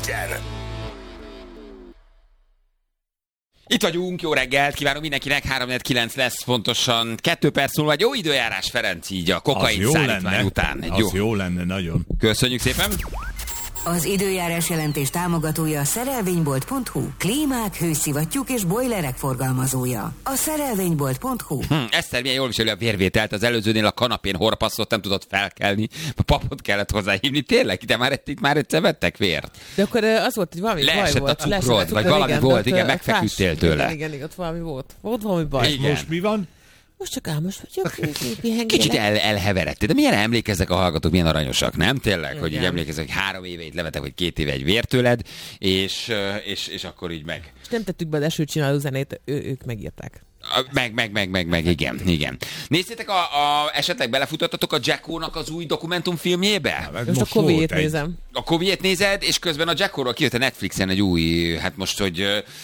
Itt vagyunk, jó reggelt, kívánom mindenkinek, 3-9 lesz pontosan 2 perc múlva, jó időjárás, Ferenc, így a kokain szállítmány után. Az jó lenne, nagyon. Köszönjük szépen. Az időjárás jelentés támogatója a szerelvénybolt.hu. Klímák, hőszivattyúk és bojlerek forgalmazója. A szerelvénybolt.hu. Eszter milyen jól viseli a vérvételt, az előzőnél a kanapén horpasztott, nem tudott felkelni, a papot kellett hozzáhívni. Tényleg, de már egyszer vettek vért. De akkor az volt, hogy valami baj volt. Leesett a cukrod, vagy valami igen, volt, igen, megfeküdtél tőle. Igen, ott valami volt. Volt valami baj. Igen. Most mi van? Most csak álmos vagyok. Kicsit elheveredtél, de milyen emlékeznek a hallgatók, milyen aranyosak, nem? Tényleg, hogy így Igen. emlékeznek, hogy 3 éve itt levetek, vagy 2 éve egy vért tőled, és akkor így meg. És nem tettük be az esőt csináló zenét, ők megírták. Meg, igen. Nézzétek, esetleg belefutottatok a Jacko-nak az új dokumentumfilmjébe? Most a Covid-t nézem. A Covid-t nézed, és közben a Jacko-ról kijött a Netflixen egy új, hát most, hogy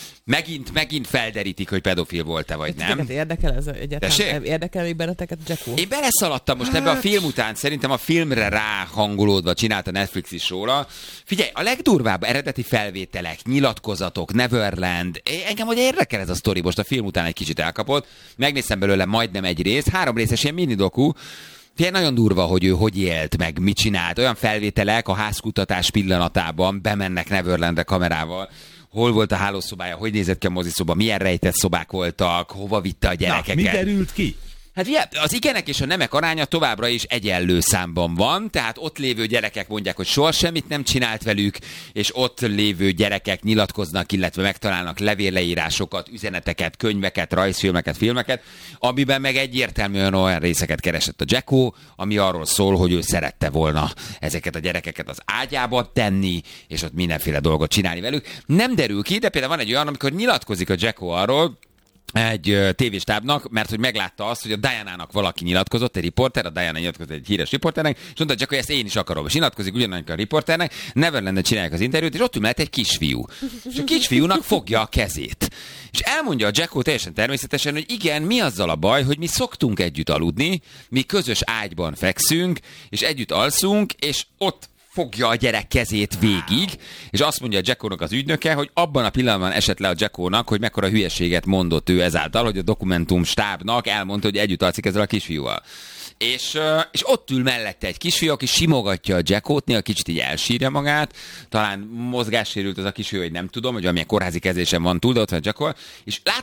megint felderítik, hogy pedofil volt-e, vagy nem. Titeket érdekel ez egyáltalán? Érdekel még benneteket Jacko? Én beleszaladtam most ebbe a film után, szerintem a filmre ráhangolódva csinálta Netflix is róla. Figyelj, a legdurvább eredeti felvételek, nyilatkozatok, Neverland, engem hogy érdekel ez a sztori, most a film után egy kicsit elkapott. Megnéztem belőle majdnem egy rész, 3 részes ilyen mini-doku. Figyelj, nagyon durva, hogy ő hogy élt, meg mit csinált. Olyan felvételek a házkutatás pillanatában, bemennek Neverlandre kamerával. Hol volt a hálószobája, hogy nézett ki a moziszoba, milyen rejtett szobák voltak, hova vitte a gyerekeket. Na, mi derült ki? Hát ugye, az igenek és a nemek aránya továbbra is egyenlő számban van, tehát ott lévő gyerekek mondják, hogy soha semmit nem csinált velük, és ott lévő gyerekek nyilatkoznak, illetve megtalálnak levélleírásokat, üzeneteket, könyveket, rajzfilmeket, filmeket, amiben meg egyértelműen olyan részeket keresett a Jacko, ami arról szól, hogy ő szerette volna ezeket a gyerekeket az ágyába tenni, és ott mindenféle dolgot csinálni velük. Nem derül ki, de például van egy olyan, amikor nyilatkozik a Jacko arról, egy tévéstábnak, mert hogy meglátta azt, hogy a Diana-nak valaki nyilatkozott, egy riporter, a Diana nyilatkozott egy híres riporternek, és mondta, csak hogy ezt én is akarom. És nyilatkozik ugyanannak a riporternek, Neverlandon csinálják az interjút, és ott ül mellett egy kisfiú. És a kisfiúnak fogja a kezét. És elmondja a Jacko teljesen természetesen, hogy igen, mi azzal a baj, hogy mi szoktunk együtt aludni, mi közös ágyban fekszünk, és együtt alszunk, és ott fogja a gyerek kezét végig, és azt mondja a Jacko-nak az ügynöke, hogy abban a pillanatban esett le a Jacko-nak, hogy mekkora hülyeséget mondott ő ezáltal, hogy a dokumentum stábnak elmondta, hogy együtt alszik ezzel a kisfiúval. És ott ül mellette egy kisfiú, aki simogatja a Jacko-t, néha kicsit így elsírja magát, talán mozgássérült az a kisfiú, hogy nem tudom, hogy valamilyen kórházi kezelésen van túl, de ott van a Jacko, és